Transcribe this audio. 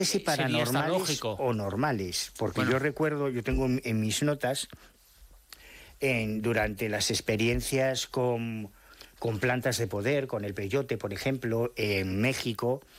si sería hasta paranormales lógico. o normales, porque Bueno. yo recuerdo, yo tengo en mis notas, durante las experiencias con plantas de poder, con el peyote, por ejemplo, en México,